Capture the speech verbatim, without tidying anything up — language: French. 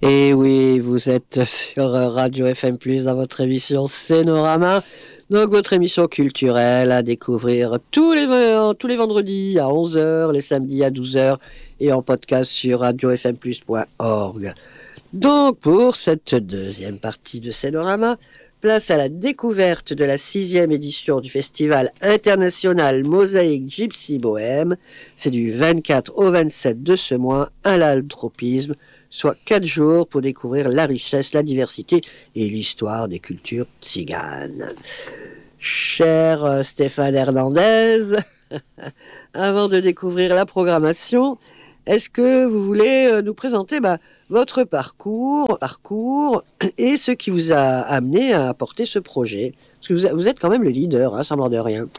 Et oui, vous êtes sur Radio F M plus, dans votre émission Scénorama. Donc votre émission culturelle à découvrir tous les, tous les vendredis à onze heures, les samedis à douze heures et en podcast sur radio f m plus point org. Donc pour cette deuxième partie de Scénorama, place à la découverte de la sixième édition du festival international Mosaïque Gypsy Bohème. C'est du vingt-quatre au vingt-sept de ce mois à l'Altropisme, soit quatre jours pour découvrir la richesse, la diversité et l'histoire des cultures tziganes. Cher Stéphane Hernandez, avant de découvrir la programmation, est-ce que vous voulez nous présenter bah, votre parcours, parcours et ce qui vous a amené à porter ce projet? Parce que vous, vous êtes quand même le leader, hein, semblant de rien.